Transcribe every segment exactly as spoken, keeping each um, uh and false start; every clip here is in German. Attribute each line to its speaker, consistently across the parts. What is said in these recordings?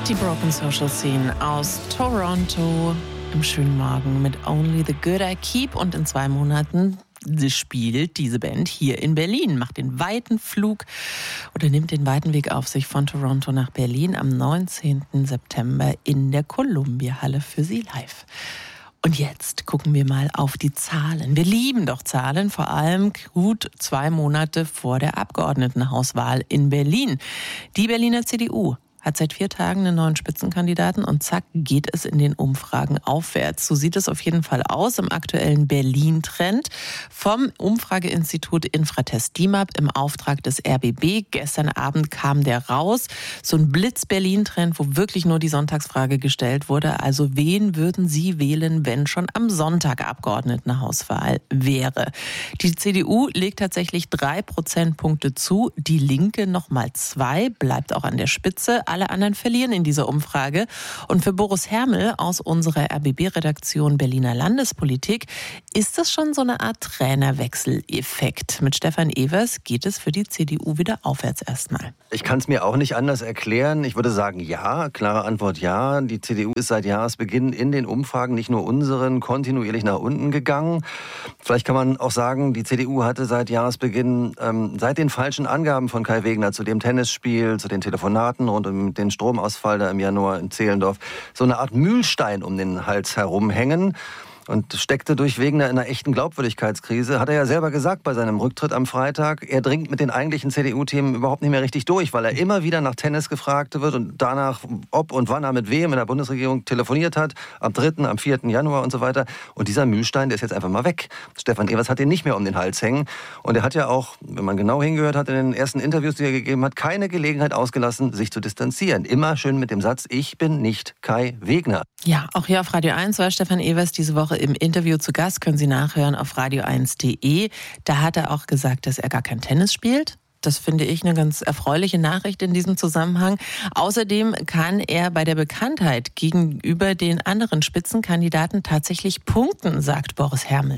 Speaker 1: Die Broken Social Scene aus Toronto im schönen Morgen mit Only the Good I Keep. Und in zwei Monaten spielt diese Band hier in Berlin, macht den weiten Flug oder nimmt den weiten Weg auf sich von Toronto nach Berlin am neunzehnten September in der Columbia-Halle für Sie live. Und jetzt gucken wir mal auf die Zahlen. Wir lieben doch Zahlen, vor allem gut zwei Monate vor der Abgeordnetenhauswahl in Berlin. Die Berliner C D U hat seit vier Tagen einen neuen Spitzenkandidaten und zack, geht es in den Umfragen aufwärts. So sieht es auf jeden Fall aus im aktuellen Berlin-Trend vom Umfrageinstitut Infratest D I M A P im Auftrag des R B B. Gestern Abend kam der raus. So ein Blitz-Berlin-Trend, wo wirklich nur die Sonntagsfrage gestellt wurde. Also wen würden Sie wählen, wenn schon am Sonntag Abgeordnetenhauswahl wäre? Die C D U legt tatsächlich drei Prozentpunkte zu, die Linke nochmal zwei, bleibt auch an der Spitze. Alle anderen verlieren in dieser Umfrage. Und für Boris Hermel aus unserer R B B-Redaktion Berliner Landespolitik ist das schon so eine Art Trainerwechseleffekt. Mit Stefan Evers geht es für die C D U wieder aufwärts erstmal.
Speaker 2: Ich kann es mir auch nicht anders erklären. Ich würde sagen, ja, klare Antwort ja. Die C D U ist seit Jahresbeginn in den Umfragen, nicht nur unseren, kontinuierlich nach unten gegangen. Vielleicht kann man auch sagen, die C D U hatte seit Jahresbeginn, ähm, seit den falschen Angaben von Kai Wegner zu dem Tennisspiel, zu den Telefonaten rund um den Stromausfall da im Januar in Zehlendorf, so eine Art Mühlstein um den Hals herumhängen. Und steckte durch Wegner in einer echten Glaubwürdigkeitskrise. Hat er ja selber gesagt bei seinem Rücktritt am Freitag. Er dringt mit den eigentlichen C D U-Themen überhaupt nicht mehr richtig durch, weil er immer wieder nach Tennis gefragt wird und danach, ob und wann er mit wem in der Bundesregierung telefoniert hat. Am dritten, am vierten Januar und so weiter. Und dieser Mühlstein, der ist jetzt einfach mal weg. Stefan Evers hat ihn nicht mehr um den Hals hängen. Und er hat ja auch, wenn man genau hingehört hat, in den ersten Interviews, die er gegeben hat, keine Gelegenheit ausgelassen, sich zu distanzieren. Immer schön mit dem Satz, ich bin nicht Kai Wegner.
Speaker 1: Ja, auch hier auf Radio eins war Stefan Evers diese Woche im Interview zu Gast, können Sie nachhören auf radio eins punkt de. Da hat er auch gesagt, dass er gar kein Tennis spielt. Das finde ich eine ganz erfreuliche Nachricht in diesem Zusammenhang. Außerdem kann er bei der Bekanntheit gegenüber den anderen Spitzenkandidaten tatsächlich punkten, sagt Boris Hermel.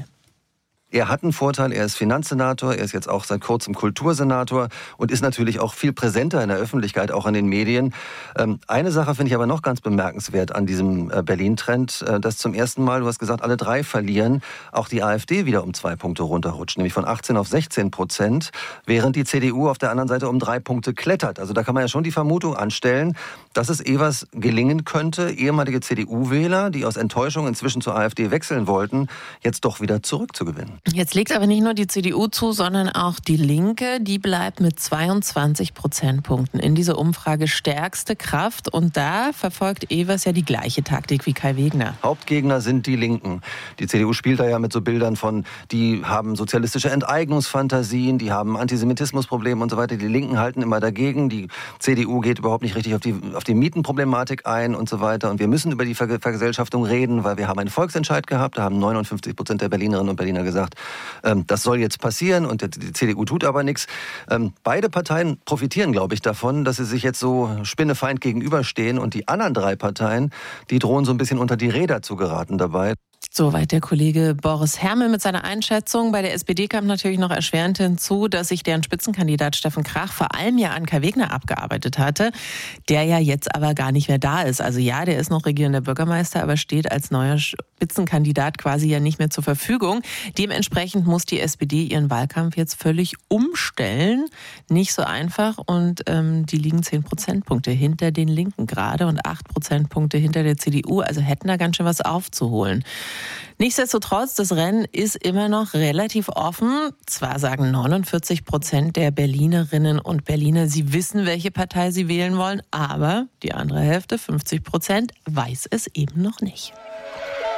Speaker 2: Er hat einen Vorteil, er ist Finanzsenator, er ist jetzt auch seit kurzem Kultursenator und ist natürlich auch viel präsenter in der Öffentlichkeit, auch in den Medien. Ähm, eine Sache finde ich aber noch ganz bemerkenswert an diesem äh, Berlin-Trend, äh, dass zum ersten Mal, du hast gesagt, alle drei verlieren, auch die AfD wieder um zwei Punkte runterrutscht, nämlich von achtzehn auf sechzehn Prozent, während die C D U auf der anderen Seite um drei Punkte klettert. Also da kann man ja schon die Vermutung anstellen, dass es Evers gelingen könnte, ehemalige C D U-Wähler, die aus Enttäuschung inzwischen zur AfD wechseln wollten, jetzt doch wieder zurückzugewinnen.
Speaker 1: Jetzt legt aber nicht nur die C D U zu, sondern auch die Linke. Die bleibt mit zweiundzwanzig Prozentpunkten in dieser Umfrage stärkste Kraft. Und da verfolgt Evers ja die gleiche Taktik wie Kai Wegner.
Speaker 2: Hauptgegner sind die Linken. Die C D U spielt da ja mit so Bildern von, die haben sozialistische Enteignungsfantasien, die haben Antisemitismusprobleme und so weiter. Die Linken halten immer dagegen. Die C D U geht überhaupt nicht richtig auf die, auf die Mietenproblematik ein und so weiter. Und wir müssen über die Ver- Vergesellschaftung reden, weil wir haben einen Volksentscheid gehabt. Da haben neunundfünfzig Prozent der Berlinerinnen und Berliner gesagt, das soll jetzt passieren und die C D U tut aber nichts. Beide Parteien profitieren, glaube ich, davon, dass sie sich jetzt so spinnefeind gegenüberstehen und die anderen drei Parteien, die drohen so ein bisschen unter die Räder zu geraten dabei.
Speaker 1: Soweit der Kollege Boris Hermel mit seiner Einschätzung. Bei der S P D kam natürlich noch erschwerend hinzu, dass sich deren Spitzenkandidat Steffen Krach vor allem ja an Kai Wegner abgearbeitet hatte, der ja jetzt aber gar nicht mehr da ist. Also ja, der ist noch regierender Bürgermeister, aber steht als neuer Spitzenkandidat quasi ja nicht mehr zur Verfügung. Dementsprechend muss die S P D ihren Wahlkampf jetzt völlig umstellen. Nicht so einfach und ähm, die liegen zehn Prozentpunkte hinter den Linken gerade und acht Prozentpunkte hinter der C D U. Also hätten da ganz schön was aufzuholen. Nichtsdestotrotz, das Rennen ist immer noch relativ offen. Zwar sagen neunundvierzig Prozent der Berlinerinnen und Berliner, sie wissen, welche Partei sie wählen wollen, aber die andere Hälfte, fünfzig Prozent, weiß es eben noch nicht.